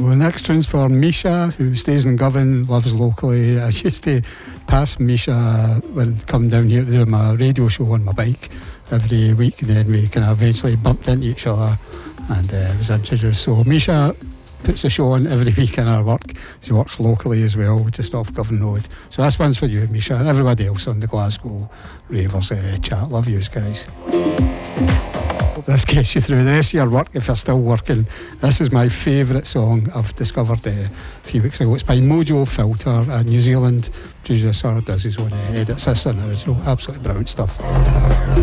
So the next one's for Misha, who stays in Govan, lives locally. I used to pass Misha when come down here to do my radio show on my bike every week, and then we kind of eventually bumped into each other and was introduced. So Misha puts a show on every week in our work. She works locally as well, just off Govan Road. So this one's for you, Misha, and everybody else on the Glasgow Ravers chat. Love yous guys. Hope this gets you through the rest of your work if you're still working. This is my favourite song I've discovered a few weeks ago. It's by Mojo Filter, a New Zealand producer, does his own edits. This is an original, absolutely brilliant stuff.